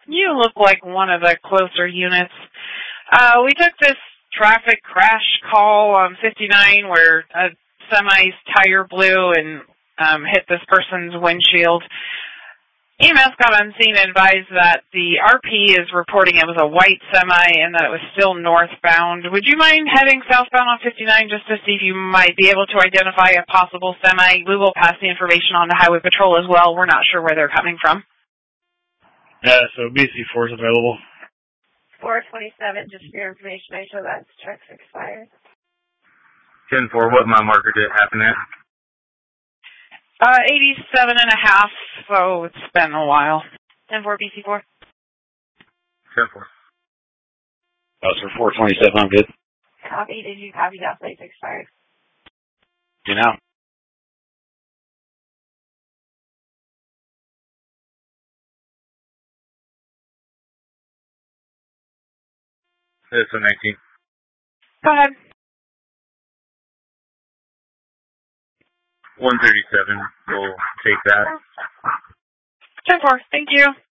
You look like one of the closer units. We took this traffic crash call on 59 where a semi's tire blew and hit this person's windshield. EMS got on scene and advised that the RP is reporting it was a white semi and that it was still northbound. Would you mind heading southbound on 59 just to see if you might be able to identify a possible semi? We will pass the information on to Highway Patrol as well. We're not sure where they're coming from. Yeah, so BC4 is available. 427, just for your information, I show that truck's expired. 10-4, what my marker did happen at? 87 and a half, so it's been a while. 10-4, BC4. 10-4. Sir, 427, I'm good. Copy, did you copy that place expired? Do now. It's a 19. Go ahead. 137, we'll take that. 10-4, thank you.